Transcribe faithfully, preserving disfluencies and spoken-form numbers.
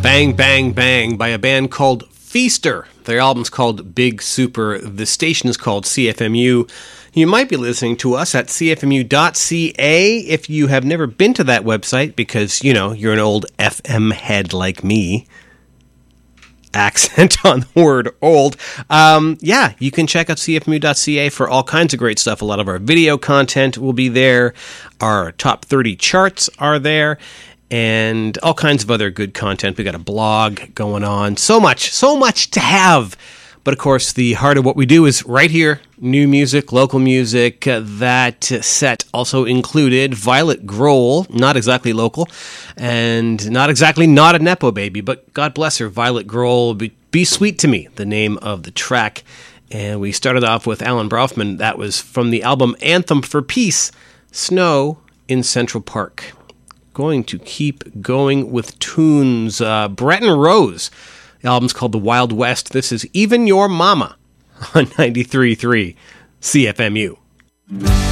Bang Bang Bang by a band called Feaster. Their album's called Big Super. The station is called C F M U. You might be listening to us at c f m u dot c a if you have never been to that website because, you know, you're an old F M head like me. Accent on the word old. Um, yeah, you can check out c f m u dot c a for all kinds of great stuff. A lot of our video content will be there. Our top thirty charts are there. And all kinds of other good content. We got a blog going on. So much, so much to have. But of course, the heart of what we do is right here. New music, local music. Uh, that set also included Violet Grohl, not exactly local, and not exactly not a Nepo baby, but God bless her, Violet Grohl, Be, Be Sweet to Me, the name of the track. And we started off with Alan Brofman. That was from the album Anthem for Peace, Snow in Central Park. Going to keep going with tunes. Uh, Brett and Rose. The album's called The Wild West. This is Even Your Mama on ninety-three point three C F M U.